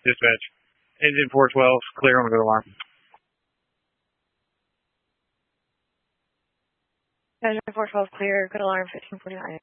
Dispatch. Engine 412, clear on the good alarm. Engine 412, clear, good alarm, 1549.